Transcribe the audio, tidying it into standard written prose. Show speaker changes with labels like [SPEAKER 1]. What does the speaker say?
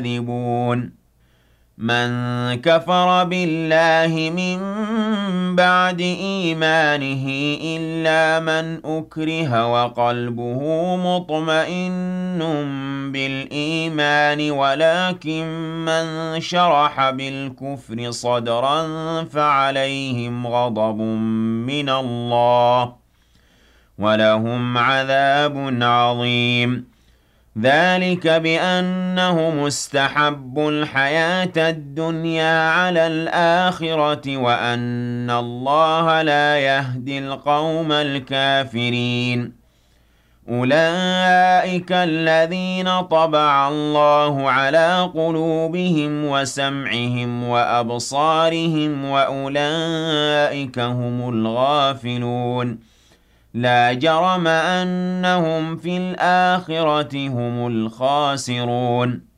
[SPEAKER 1] يكذبون من كفر بالله من بعد إيمانه إلا من أكره وقلبه مطمئن بالإيمان ولكن من شرح بالكفر صدرا فعليهم غضب من الله ولهم عذاب عظيم ذلك بأنهم استحبوا الحياة الدنيا على الآخرة وأن الله لا يهدي القوم الكافرين أولئك الذين طبع الله على قلوبهم وسمعهم وأبصارهم وأولئك هم الغافلون لا جرم أنهم في الآخرة هم الخاسرون